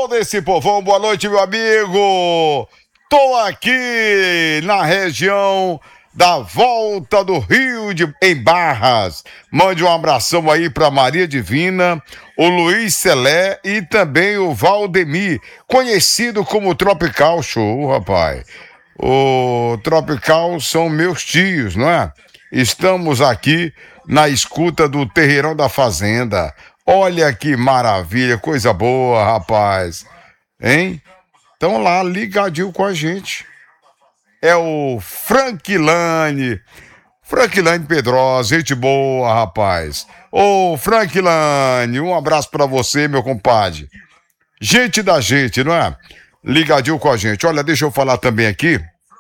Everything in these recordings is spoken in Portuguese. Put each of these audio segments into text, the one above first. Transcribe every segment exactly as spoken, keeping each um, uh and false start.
todo esse povão. Boa noite, meu amigo. Tô aqui na região da Volta do Rio de em Barras. Mande um abração aí pra Maria Divina, o Luiz Celé e também o Valdemir, conhecido como Tropical Show, rapaz. O Tropical são meus tios, não é? Estamos aqui na escuta do Terreirão da Fazenda. Olha que maravilha, coisa boa, rapaz. Hein? Estão lá ligadinho com a gente. É o Frankilane. Frankilane Pedrosa, gente boa, rapaz. Ô, Frankilane, um abraço pra você, meu compadre. Gente da gente, não é? Ligadinho com a gente. Olha, deixa eu falar também aqui.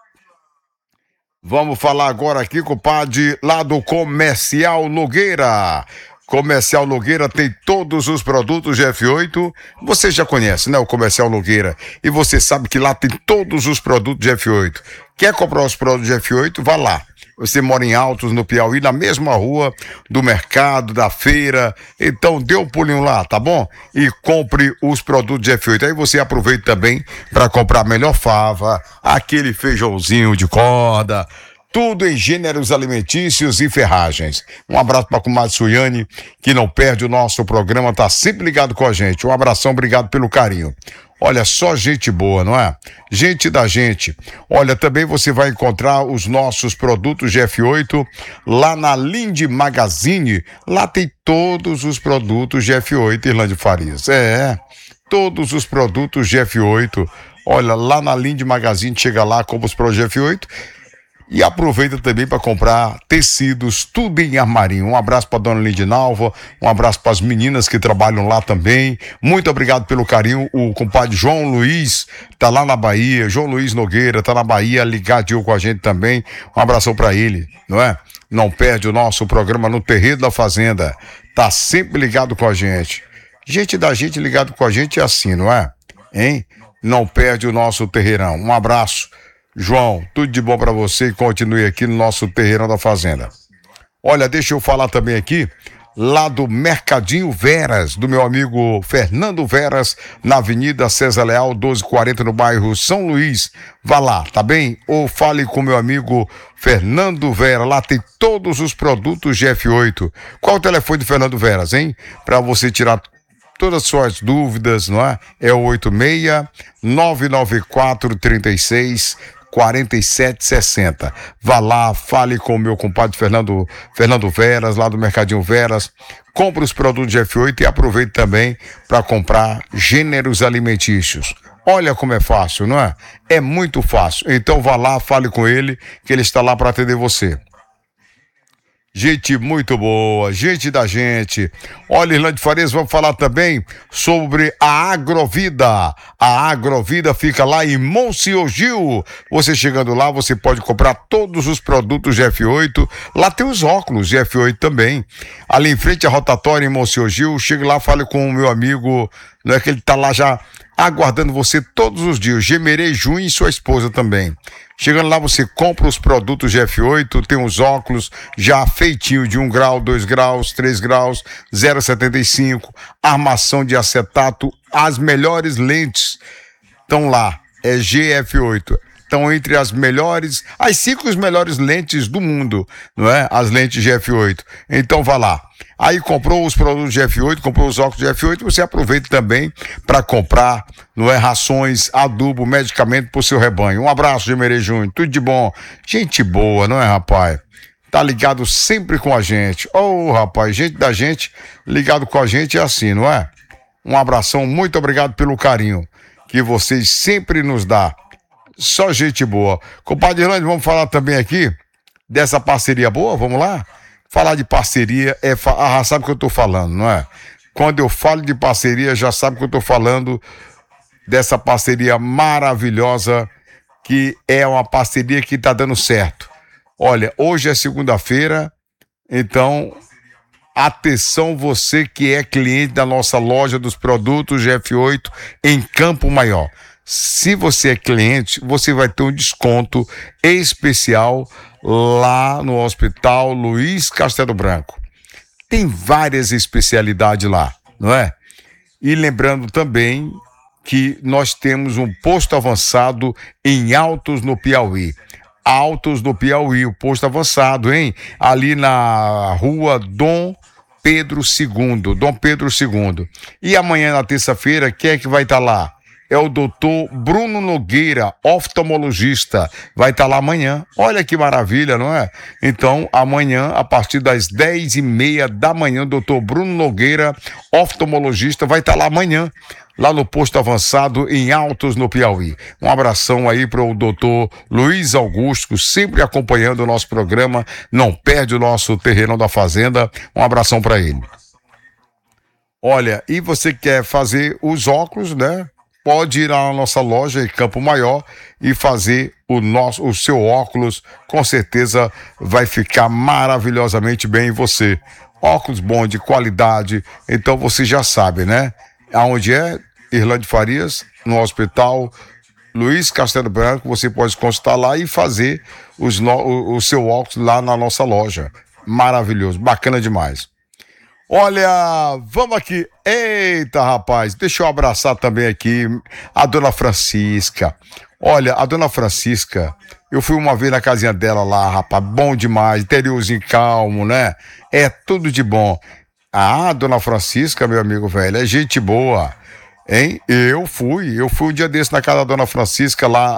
Vamos falar agora aqui, compadre, lá do Comercial Nogueira. Comercial Nogueira tem todos os produtos de F oito. Você já conhece, né, o Comercial Nogueira. E você sabe que lá tem todos os produtos de F oito. Quer comprar os produtos de F oito? Vá lá. Você mora em Altos, no Piauí, na mesma rua do mercado, da feira. Então dê um pulinho lá, tá bom? E compre os produtos de F oito. Aí você aproveita também para comprar a melhor fava, aquele feijãozinho de corda, tudo em gêneros alimentícios e ferragens. Um abraço para a comadre Suiane, que não perde o nosso programa, tá sempre ligado com a gente. Um abração, obrigado pelo carinho. Olha, só gente boa, não é? Gente da gente. Olha, também você vai encontrar os nossos produtos de F oito lá na Linde Magazine. Lá tem todos os produtos de F oito, Irlande Farias. É, todos os produtos de F oito. Olha, lá na Linde Magazine, chega lá, compra os produtos de F oito. E aproveita também para comprar tecidos, tudo em armarinho. Um abraço para dona Lindinalva, um abraço para as meninas que trabalham lá também. Muito obrigado pelo carinho. O compadre João Luiz tá lá na Bahia, João Luiz Nogueira tá na Bahia, ligadinho com a gente também. Um abração para ele, não é? Não perde o nosso programa no Terreiro da Fazenda. Tá sempre ligado com a gente. Gente da gente ligado com a gente é assim, não é? Hein? Não perde o nosso terreirão. Um abraço. João, tudo de bom pra você e continue aqui no nosso Terreirão da Fazenda. Olha, deixa eu falar também aqui, lá do Mercadinho Veras, do meu amigo Fernando Veras, na Avenida César Leal, doze quarenta, no bairro São Luís. Vá lá, tá bem? Ou fale com meu amigo Fernando Veras, lá tem todos os produtos de F oito. Qual o telefone do Fernando Veras, hein? Pra você tirar todas as suas dúvidas, não é? É o oito seis, nove nove quatro, três seis, quatro sete seis zero. Vá lá, fale com o meu compadre Fernando, Fernando Veras, lá do Mercadinho Veras. Compre os produtos de F oito e aproveite também para comprar gêneros alimentícios. Olha como é fácil, não é? É muito fácil. Então vá lá, fale com ele, que ele está lá para atender você. Gente muito boa, gente da gente. Olha, Irlande Farias, vamos falar também sobre a Agrovida. A Agrovida fica lá em Monsenhor. Você chegando lá, você pode comprar todos os produtos de F oito. Lá tem os óculos de F oito também. Ali em frente à rotatória em Monsenhor. Chega lá, fale com o meu amigo, não é que ele tá lá já aguardando você todos os dias. Gemerei Junho e sua esposa também. Chegando lá, você compra os produtos de F oito, tem os óculos já feitinho de um grau, dois graus, três graus, zero vírgula setenta e cinco, armação de acetato, as melhores lentes estão lá, é G F oito. Estão entre as melhores, as cinco melhores lentes do mundo, não é? As lentes de F oito. Então vá lá. Aí comprou os produtos de F oito, comprou os óculos de F oito, você aproveita também para comprar, não é, rações, adubo, medicamento pro seu rebanho. Um abraço, Gemerei Júnior, tudo de bom. Gente boa, não é, rapaz? Tá ligado sempre com a gente. Ô, oh, rapaz, gente da gente, ligado com a gente é assim, não é? Um abração, muito obrigado pelo carinho que vocês sempre nos dão. Só gente boa. Compadre Irlande, vamos falar também aqui dessa parceria boa, vamos lá? Falar de parceria é... Fa... Ah, sabe o que eu tô falando, não é? Quando eu falo de parceria, já sabe que eu tô falando dessa parceria maravilhosa, que é uma parceria que tá dando certo. Olha, hoje é segunda-feira, então... Atenção, você que é cliente da nossa loja dos produtos de F oito em Campo Maior. Se você é cliente, você vai ter um desconto especial lá no Hospital Luiz Castelo Branco. Tem várias especialidades lá, não é? E lembrando também que nós temos um posto avançado em Altos, no Piauí. Altos no Piauí, o posto avançado, hein? Ali na rua Dom Pedro segundo, Dom Pedro segundo. E amanhã, na terça-feira, quem é que vai estar lá? É o doutor Bruno Nogueira, oftalmologista. Vai estar lá amanhã. Olha que maravilha, não é? Então, amanhã, a partir das dez e meia da manhã, o doutor Bruno Nogueira, oftalmologista, vai estar lá amanhã, lá no posto avançado em Altos, no Piauí. Um abração aí para o doutor Luiz Augusto, sempre acompanhando o nosso programa, não perde o nosso Terreirão da Fazenda. Um abração para ele. Olha, e você quer fazer os óculos, né? Pode ir lá na nossa loja em Campo Maior e fazer o nosso, o seu óculos, com certeza vai ficar maravilhosamente bem em você. Óculos bom, de qualidade, então você já sabe, né? Aonde é? Irlande Farias, no Hospital Luiz Castelo Branco. Você pode consultar lá e fazer os no, o, o seu óculos lá na nossa loja. Maravilhoso, bacana demais. Olha, vamos aqui. Eita, rapaz, deixa eu abraçar também aqui a dona Francisca. Olha, a dona Francisca, eu fui uma vez na casinha dela lá, rapaz, bom demais, interiorzinho calmo, né? É tudo de bom. Ah, dona Francisca, meu amigo velho, é gente boa, hein? Eu fui, eu fui um dia desse na casa da dona Francisca lá,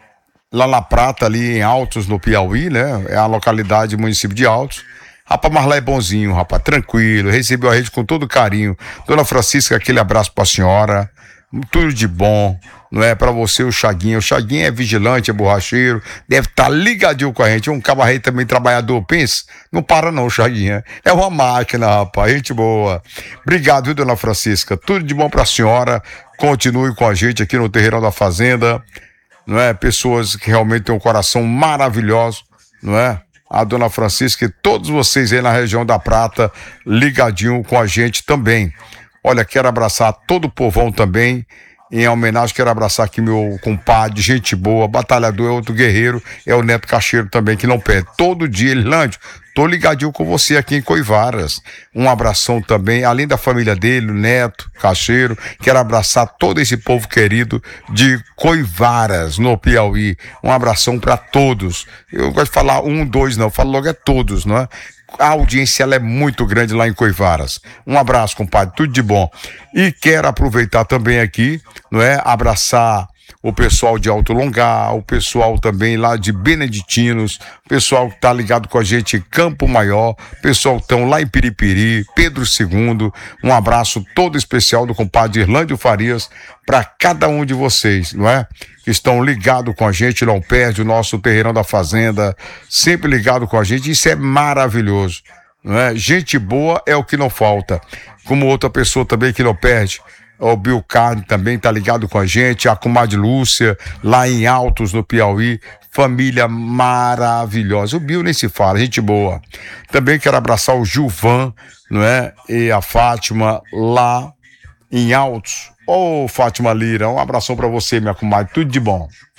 lá na Prata, ali em Altos, no Piauí, né? É a localidade, município de Altos. Rapaz, mas lá é bonzinho, rapaz, tranquilo, recebeu a gente com todo carinho. Dona Francisca, aquele abraço pra senhora, tudo de bom, não é? Pra você o Chaguinha, o Chaguinha é vigilante, é borracheiro, deve estar tá ligadinho com a gente, um cabaré também trabalhador, pensa, não para não, Chaguinha, é uma máquina, rapaz, gente boa. Obrigado, viu, dona Francisca, tudo de bom pra senhora, continue com a gente aqui no Terreirão da Fazenda, não é? Pessoas que realmente têm um coração maravilhoso, não é? A dona Francisca e todos vocês aí na região da Prata, ligadinho com a gente também. Olha, quero abraçar todo o povão também, em homenagem, quero abraçar aqui meu compadre, gente boa, batalhador, é outro guerreiro, é o Neto Cacheiro também, que não perde. Todo dia, Irlândio, tô ligadinho com você aqui em Coivaras. Um abração também, além da família dele, o Neto Cacheiro, quero abraçar todo esse povo querido de Coivaras, no Piauí. Um abração para todos. Eu gosto de falar um, dois, não, eu falo logo é todos, não é? A audiência ela é muito grande lá em Coivaras. Um abraço, compadre, tudo de bom. E quero aproveitar também aqui, não é? Abraçar o pessoal de Alto Longar, o pessoal também lá de Beneditinos, o pessoal que tá ligado com a gente em Campo Maior, o pessoal que estão lá em Piripiri, Pedro segundo. Um abraço todo especial do compadre Irlândio Farias para cada um de vocês, não é? Que estão ligados com a gente, não perde o nosso Terreirão da Fazenda, sempre ligado com a gente, isso é maravilhoso, não é? Gente boa é o que não falta, como outra pessoa também que não perde, o Bill Carne também tá ligado com a gente, a comadre Lúcia, lá em Altos, no Piauí, família maravilhosa, o Bill nem se fala, gente boa. Também quero abraçar o Gilvan, não é? E a Fátima, lá em Altos. Ô, Fátima Lira, um abração pra você, minha comadre, tudo de bom.